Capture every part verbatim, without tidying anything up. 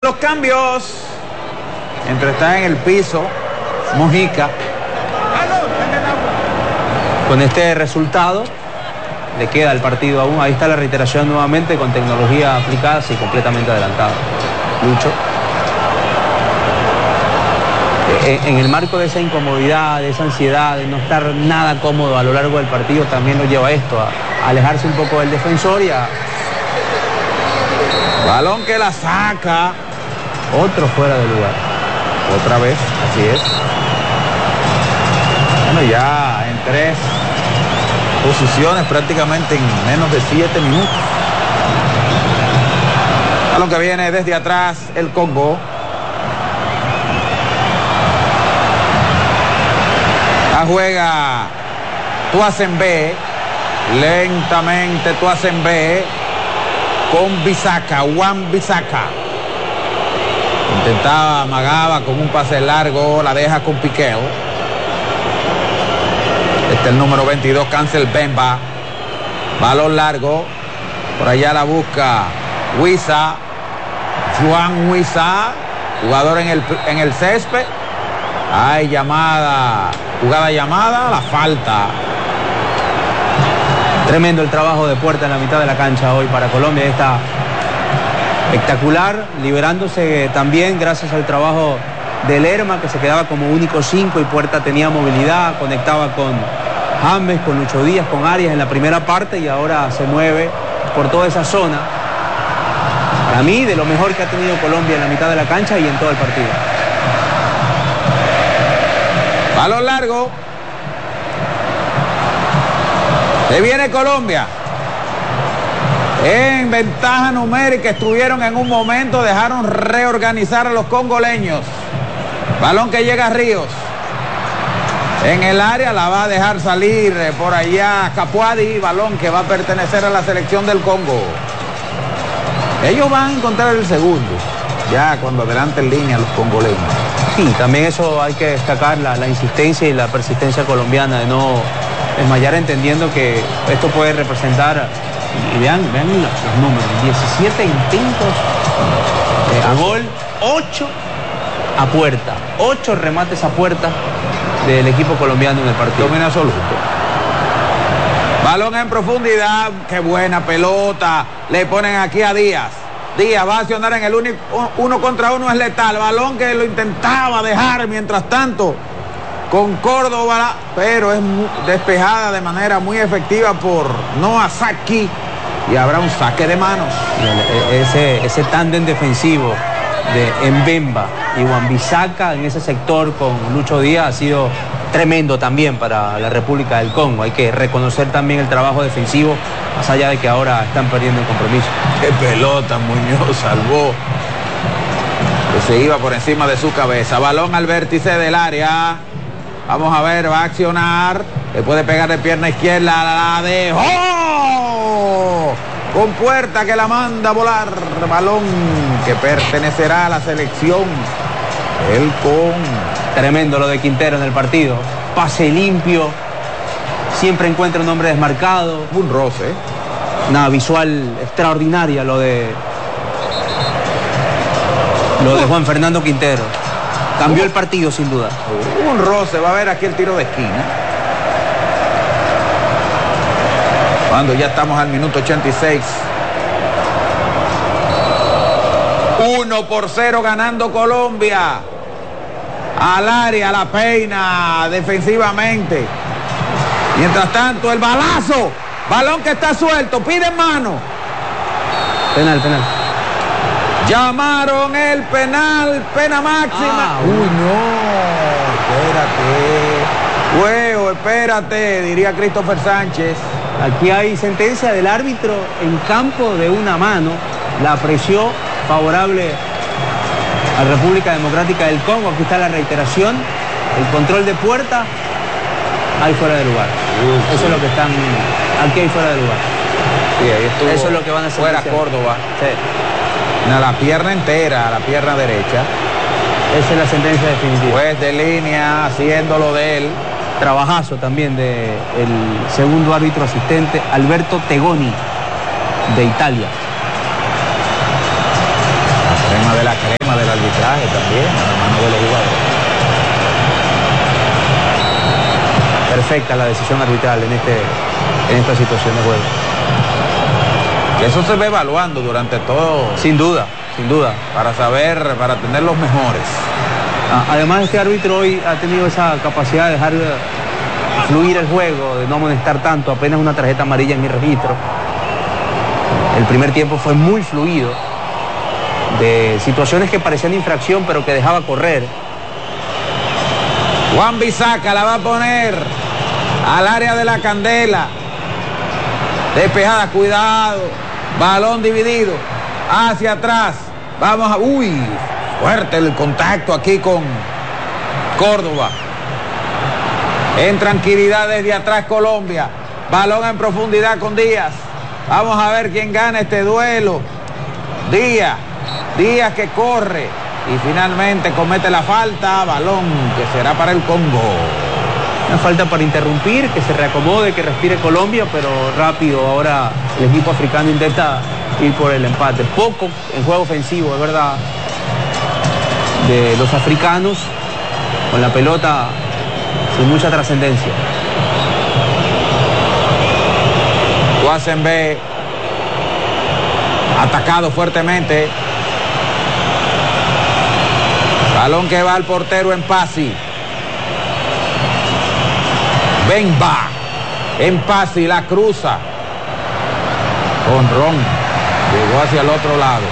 Los cambios. Mientras está en el piso Mojica. Con este resultado le queda el partido aún. Ahí está la reiteración nuevamente con tecnología aplicada y completamente adelantado. Lucho. En el marco de esa incomodidad, de esa ansiedad, de no estar nada cómodo a lo largo del partido, también lo lleva a esto, a alejarse un poco del defensor y a... Balón que la saca. Otro fuera de lugar. Otra vez, así es. Bueno, ya en tres posiciones prácticamente en menos de siete minutos. Balón que viene desde atrás el Congo. La juega Tuasembe. Lentamente Tuasembe con Bisaca, Juan Bisaca. Intentaba, amagaba con un pase largo, la deja con Piquel. Este es el número veintidós, Cancel Bemba. Balón largo. Por allá la busca Huiza. Juan Huiza. Jugador en el, en el césped. Hay llamada. Jugada llamada, la falta. Tremendo el trabajo de Puerta en la mitad de la cancha hoy para Colombia. Está espectacular, liberándose también gracias al trabajo de Lerma, que se quedaba como único cinco y Puerta tenía movilidad, conectaba con James, con Lucho Díaz, con Arias en la primera parte y ahora se mueve por toda esa zona. Para mí, de lo mejor que ha tenido Colombia en la mitad de la cancha y en todo el partido. Balón largo. Se viene Colombia. En ventaja numérica estuvieron en un momento, dejaron reorganizar a los congoleños. Balón que llega a Ríos. En el área la va a dejar salir por allá Capuadi. Balón que va a pertenecer a la selección del Congo. Ellos van a encontrar el segundo, ya cuando adelante en línea los congoleños. Sí, también eso hay que destacar, la, la insistencia y la persistencia colombiana de no desmayar, entendiendo que esto puede representar, y vean, vean los, los números, diecisiete intentos eh, a gol, ocho a puerta, ocho remates a puerta del equipo colombiano en el partido. Dominio absoluto. Balón en profundidad, qué buena pelota, le ponen aquí a Díaz. Díaz va a accionar en el único, uno contra uno es letal, balón que lo intentaba dejar mientras tanto con Córdoba, pero es despejada de manera muy efectiva por Noah Saki y habrá un saque de manos. Ese, ese tándem defensivo de Mbemba y Wan-Bissaka en ese sector con Lucho Díaz ha sido tremendo también para la República del Congo. Hay que reconocer también el trabajo defensivo, más allá de que ahora están perdiendo el compromiso. Qué pelota Muñoz salvó, que se iba por encima de su cabeza. Balón al vértice del área. Vamos a ver, va a accionar. Le puede pegar de pierna izquierda. La dejó. Con Puerta que la manda a volar. Balón que pertenecerá a la selección. El con... Tremendo lo de Quintero en el partido. Pase limpio. Siempre encuentra un hombre desmarcado. Un roce. Una visual extraordinaria lo de... Lo de Juan Fernando Quintero. Cambió el partido sin duda. Un roce, va a ver aquí el tiro de esquina. Cuando ya estamos al minuto ochenta y seis. uno por cero ganando Colombia. Al área, la peina defensivamente. Mientras tanto, el balazo. Balón que está suelto, pide mano. Penal, penal. Llamaron el penal, pena máxima. Ah, Uy, no, espérate. Huevo, espérate, diría Christopher Sánchez. Aquí hay sentencia del árbitro en campo de una mano. La apreció favorable a la República Democrática del Congo. Aquí está la reiteración. El control de Puerta. Hay fuera de lugar. Uh, Eso sí. Es lo que están... Aquí hay fuera de lugar. Sí, ahí estuvo. Eso es lo que van a hacer. Fuera Córdoba. Sí. A la pierna entera, a la pierna derecha. Esa es la sentencia definitiva. Juez de línea haciéndolo de él. Trabajazo también del segundo árbitro asistente, Alberto Tegoni, de Italia. La crema de la crema. arbitraje también, a la mano del jugador. Perfecta la decisión arbitral en, este, en esta situación de juego. Eso se va evaluando durante todo. Sin duda, sin duda. Para saber, para tener los mejores. Además, este árbitro hoy ha tenido esa capacidad de dejar fluir el juego, de no amonestar tanto, apenas una tarjeta amarilla en mi registro. El primer tiempo fue muy fluido, de situaciones que parecían infracción, pero que dejaba correr. Juan Bisaca la va a poner al área de la Candela. Despejada, cuidado. Balón dividido. Hacia atrás. Vamos a... Uy, fuerte el contacto aquí con Córdoba. En tranquilidad desde atrás Colombia. Balón en profundidad con Díaz. Vamos a ver quién gana este duelo. Díaz. Díaz que corre. Y finalmente comete la falta. Balón que será para el Congo. Una falta para interrumpir, que se reacomode, que respire Colombia, pero rápido. Ahora el equipo africano intenta ir por el empate. Poco en juego ofensivo, es verdad, de los africanos, con la pelota sin mucha trascendencia. Guasembe atacado fuertemente. Balón que va al portero en Pasi. Benba en Pasi, la cruza. Con Ron. Llegó hacia el otro lado.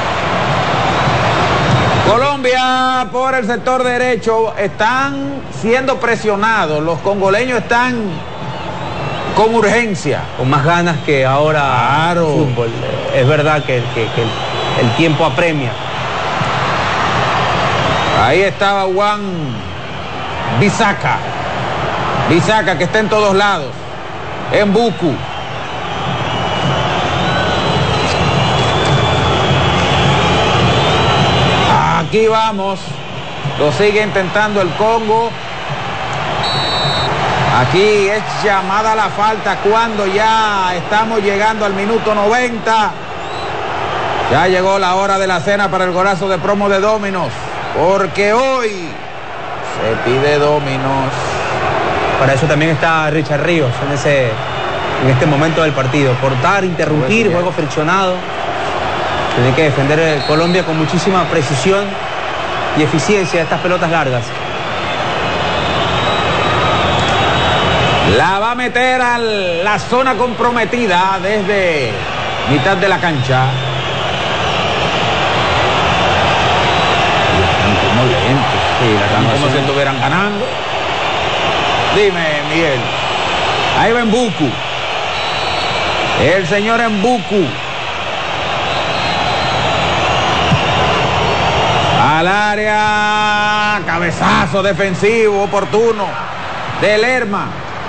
Colombia por el sector derecho. Están siendo presionados. Los congoleños están con urgencia. Con más ganas que ahora. Claro. Fútbol. Es verdad que, que, que el, el tiempo apremia. Ahí estaba Juan Bisaca. Bisaca que está en todos lados. En Buku. Aquí vamos. Lo sigue intentando el Congo. Aquí es llamada la falta cuando ya estamos llegando al minuto noventa. Ya llegó la hora de la cena para el golazo de promo de Dominos. Porque hoy se pide Dominos. Para eso también está Richard Ríos en, ese, en este momento del partido. Cortar, interrumpir, pues, juego friccionado. Tiene que defender Colombia con muchísima precisión y eficiencia estas pelotas largas. La va a meter a la zona comprometida desde mitad de la cancha. Están como lentos. Sí, la están como si estuvieran ganando. Dime, Miguel. Ahí va Mbuku. El señor Mbuku. Al área. Cabezazo defensivo oportuno de Lerma.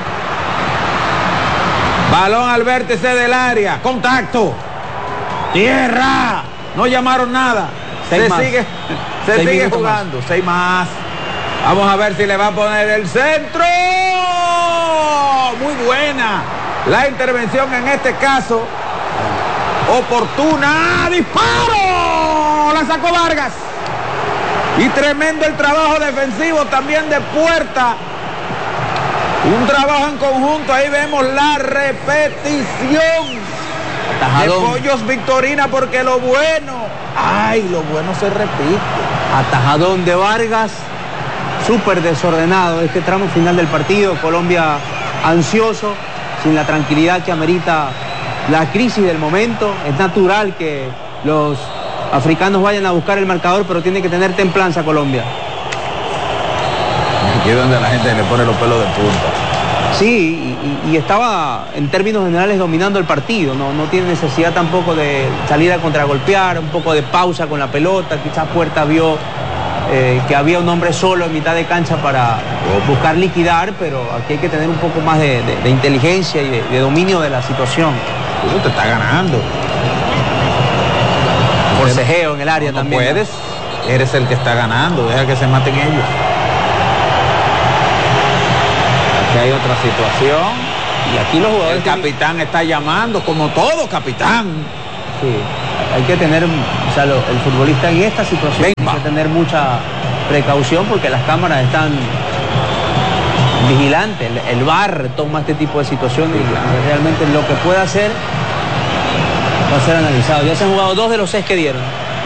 Balón al vértice del área. Contacto. Tierra. No llamaron nada. Seis se más. sigue, se Seis sigue jugando. Más. Seis más. Vamos a ver si le va a poner el centro. Muy buena la intervención en este caso. Oportuna. ¡Disparo! La sacó Vargas. Y tremendo el trabajo defensivo también de Puerta. Un trabajo en conjunto. Ahí vemos la repetición. Atajadón. De Pollos Victorina, porque lo bueno, ay, lo bueno se repite. Atajadón de Vargas. Súper desordenado este tramo final del partido. Colombia ansioso, sin la tranquilidad que amerita la crisis del momento. Es natural que los africanos vayan a buscar el marcador, pero tiene que tener templanza Colombia. Aquí es donde la gente le pone los pelos de punta. Sí, y, y estaba en términos generales dominando el partido. No, no tiene necesidad tampoco de salir a contragolpear, un poco de pausa con la pelota. Quizás Puerta vio eh, que había un hombre solo en mitad de cancha para buscar liquidar, pero aquí hay que tener un poco más de, de, de inteligencia y de, de dominio de la situación. Tú te está ganando. Forcejeo en el área no, no también. Puedes, eres el que está ganando, deja que se maten ellos. Aquí hay otra situación. Y aquí los jugadores... El capitán está llamando, como todo capitán. Sí. hay que tener, o sea, lo, el futbolista en esta situación Venga. hay que tener mucha precaución porque las cámaras están vigilantes, el, el V A R toma este tipo de situaciones y realmente lo que pueda hacer va a ser analizado. Ya se han jugado dos de los seis que dieron.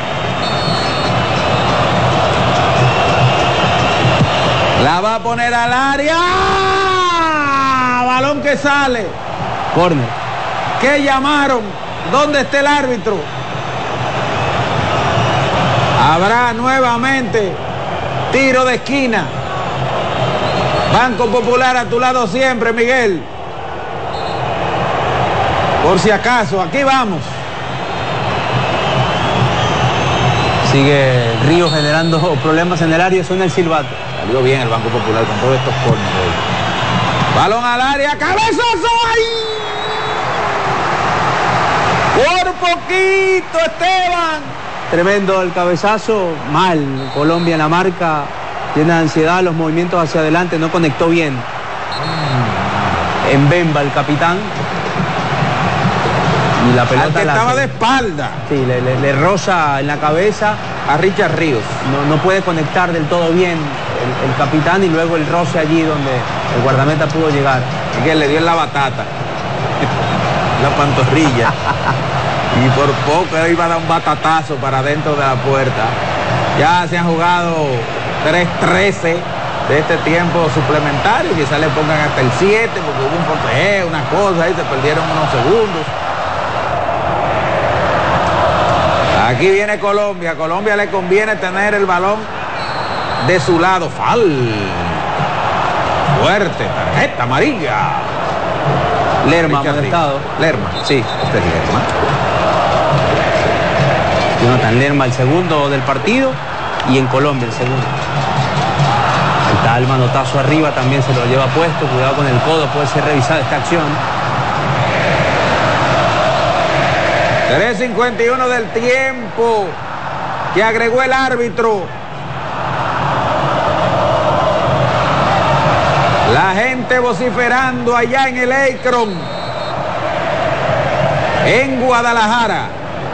La va a poner al área. Balón que sale. Corner. ¿Qué llamaron? ¿Dónde está el árbitro? Habrá nuevamente tiro de esquina. Banco Popular a tu lado siempre, Miguel. Por si acaso, aquí vamos. Sigue Ríos generando problemas en el área, suena el silbato. Salió bien el Banco Popular con todos estos corners hoy. Balón al área, cabezazo ahí. Por poquito, Esteban. Tremendo el cabezazo, mal. Colombia en la marca, llena de ansiedad, los movimientos hacia adelante, no conectó bien. En Bemba, el capitán. Y la pelota Al que la estaba hace. de espalda. Sí, le, le, le roza en la cabeza. A Richard Ríos. No, no puede conectar del todo bien el, el capitán y luego el roce allí donde el guardameta pudo llegar. Miguel le dio en la batata. La pantorrilla. Y por poco él iba a dar un batatazo para dentro de la puerta. Ya se han jugado tres trece de este tiempo suplementario. Quizás le pongan hasta el siete porque hubo un forcejeo, una cosa y se perdieron unos segundos. Aquí viene Colombia. Colombia le conviene tener el balón de su lado. Fal. Fuerte. Tarjeta amarilla. Lerma, Richard amonestado. Ríos. Lerma. Sí, este es Lerma. Jonathan Lerma, el segundo del partido, y en Colombia el segundo. Ahí está el manotazo arriba, también se lo lleva puesto. Cuidado con el codo, puede ser revisada esta acción. tres cincuenta y uno del tiempo que agregó el árbitro. La gente vociferando allá en el Akron, en Guadalajara.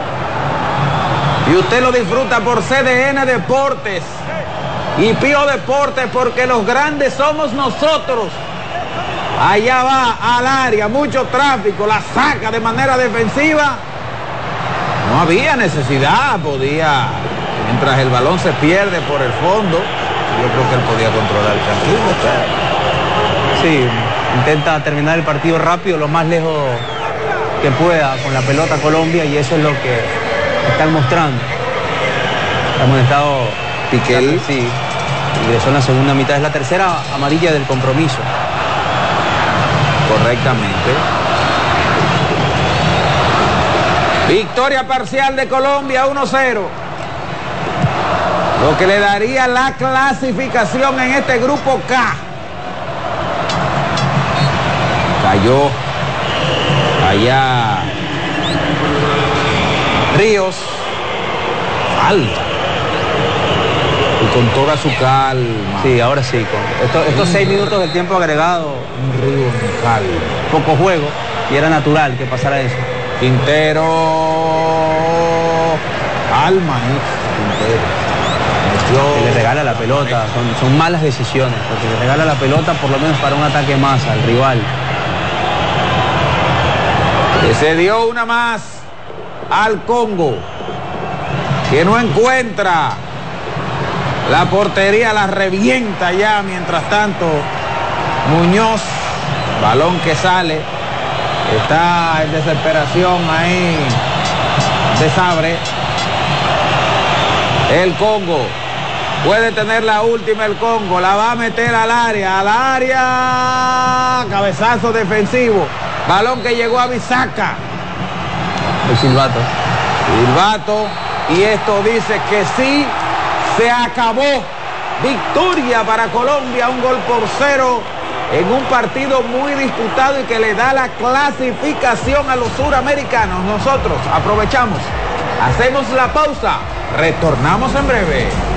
Y usted lo disfruta por C D N Deportes y Pío Deportes, porque los grandes somos nosotros. Allá va al área, mucho tráfico, la saca de manera defensiva. No había necesidad, podía, mientras el balón se pierde por el fondo, yo creo que él podía controlar tranquilo. Sí, intenta terminar el partido rápido, lo más lejos que pueda con la pelota Colombia, y eso es lo que están mostrando. Hemos estado... Piquel. Sí, ingresó en la segunda mitad, es la tercera amarilla del compromiso. Correctamente. Victoria parcial de Colombia, uno cero. Lo que le daría la clasificación en este grupo K. Cayó allá Ríos. Falta. Y con toda su calma. Sí, ahora sí, con estos, estos seis minutos del tiempo agregado, Un Río en calma. poco juego, y era natural que pasara eso. Quintero. Calma, ¿eh? Quintero. Que le regala la pelota, son, son malas decisiones, porque le regala la pelota por lo menos para un ataque más al rival. Que se dio una más al Congo, que no encuentra la portería, la revienta ya. Mientras tanto, Muñoz, balón que sale, está en desesperación ahí de Sabre. El Congo puede tener la última, el Congo la va a meter al área, al área, cabezazo defensivo, balón que llegó a Bisaca. El silbato. Silbato, y esto dice que sí, se acabó. Victoria para Colombia, un gol por cero en un partido muy disputado y que le da la clasificación a los suramericanos. Nosotros aprovechamos, hacemos la pausa, retornamos en breve.